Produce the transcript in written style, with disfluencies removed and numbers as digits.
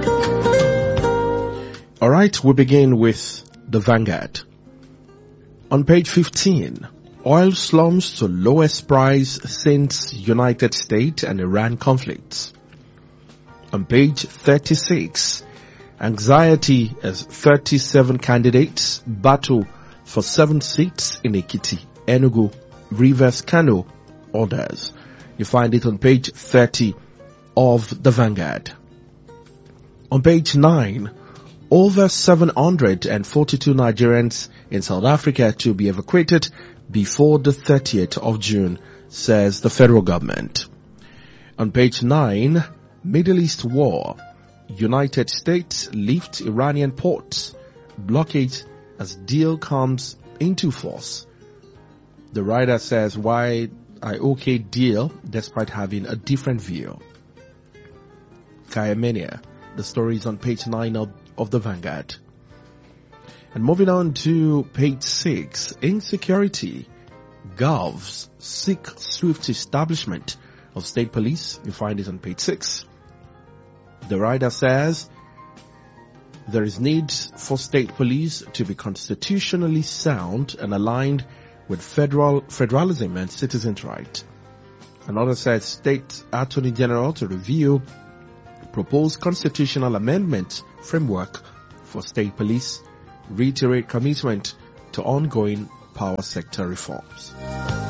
All right, we begin with the Vanguard. On page 15, oil slumped to lowest price since United States and Iran conflicts. On page 36, anxiety as 37 candidates battle for 7 seats in Ekiti, Enugu, Rivers, Kano, others. You find it on page 30 of the Vanguard. On page 9, over 742 Nigerians in South Africa to be evacuated before the 30th of June, says the federal government. On page 9, Middle East war. United States lift Iranian ports. Blockade as deal comes into force. The writer says why I okay deal despite having a different view. Kayamania. The story is on page 9 of the Vanguard. And moving on to page 6, insecurity. Govs seek swift establishment of state police. You find it on page 6. The writer says there is need for state police to be constitutionally sound and aligned with federalism and citizens' rights. Another says state attorney general to review proposed constitutional amendment framework for state police, reiterate commitment to ongoing power sector reforms.